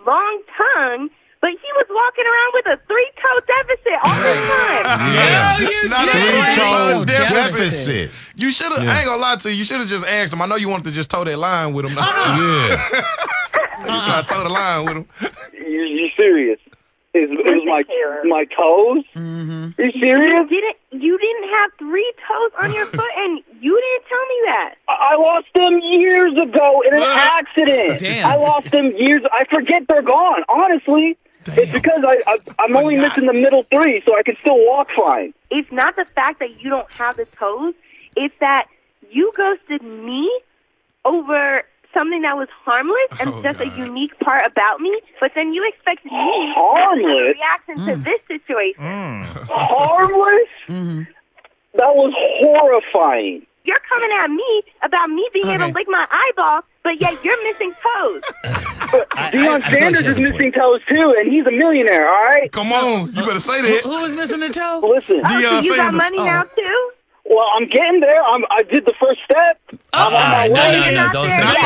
long tongue, but he was walking around with a 3-toe deficit all the time. Yeah. Not a Three-toe deficit. You should have. I ain't gonna lie to you. You should have just asked him. I know you wanted to just toe that line with him. Yeah. You try to toe the line with him. You serious? It was my toes? Mm-hmm. Are you serious? You didn't have 3 toes on your foot, and you didn't tell me that. I lost them years ago in an accident. Damn. I lost them years. I forget they're gone. Honestly, it's because I'm only missing the middle 3, so I can still walk fine. It's not the fact that you don't have the toes. It's that you ghosted me over something that was harmless and just a unique part about me, but then you expect me to react to this situation. Harmless? Mm-hmm. That was horrifying. You're coming at me about me being able to lick my eyeball, but yet you're missing toes. Deion Sanders is missing toes too, and he's a millionaire, all right? Come on, you better say that. Who was missing the toe? Listen. So you got money now too? Well, I'm getting there. I did the first step. I'm on my way. No, don't say that.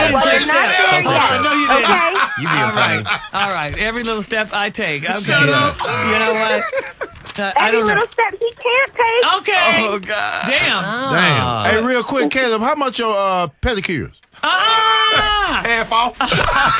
Okay. You being funny. All right. Every little step I take. Okay. Shut up. You know what? I Every don't know. little step he can't take. Okay. Oh God. Damn. Damn. Hey, real quick, Caleb, how much your pedicures? Half off. I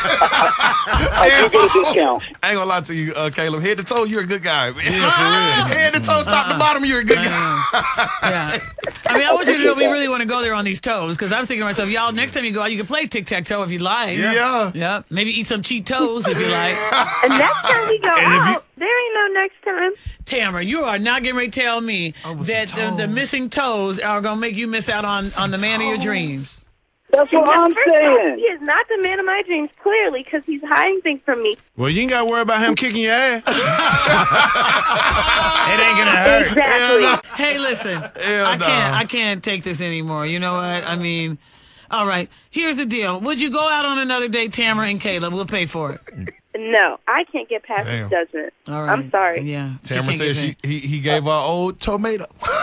do get a discount. I ain't gonna lie to you, Caleb. Head to toe, you're a good guy. Man. Yeah, for real. Head to toe, top to bottom, you're a good guy. Yeah. I mean, I want you to know we really want to go there on these toes because I'm thinking to myself, y'all, next time you go out, you can play tic-tac-toe if you like. Yeah. Yeah. Maybe eat some cheat toes if you like. And next time we go out, there ain't no next time. Tamara, you are not getting ready to tell me that the missing toes are going to make you miss out on the man of your dreams. That's what I'm saying. He is not the man of my dreams, clearly, because he's hiding things from me. Well, you ain't got to worry about him kicking your ass. It ain't gonna hurt. Exactly. Hey, listen, I can't take this anymore. You know what? I mean, all right, here's the deal. Would you go out on another date, Tamara and Caleb? We'll pay for it. No, I can't get past his judgment. All right. I'm sorry. Yeah. Tamara said he gave her old tomato.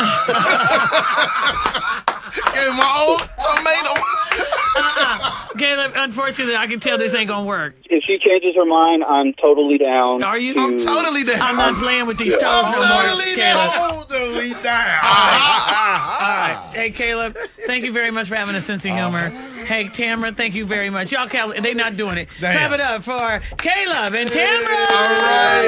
Gave my old tomato. Caleb, unfortunately, I can tell this ain't gonna work. If she changes her mind, I'm totally down. Are you? I'm totally down. I'm not playing with these toes no more, totally Caleb. Totally down. All right. Hey, Caleb, thank you very much for having a sense of humor. Hey, Tamara, thank you very much. Y'all, they not doing it. Damn. Clap it up for Caleb and Tamara. All right.